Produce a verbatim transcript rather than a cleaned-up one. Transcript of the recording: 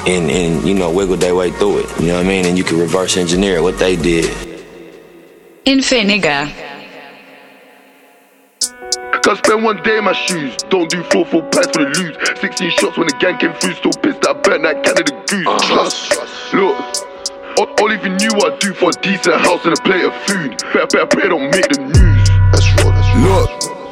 and, and you know, wiggle their way through it. You know what I mean? And you can reverse engineer what they did. Infiniga. Can't spend one day in my shoes. Don't do four full pints for the lose. Sixteen shots when the gang came through. Still pissed that I burnt that Canada goose. uh, Trust, look, all, all even knew what I do for a decent house and a plate of food. Better, better pray don't make the news. That's raw, that's raw. Look,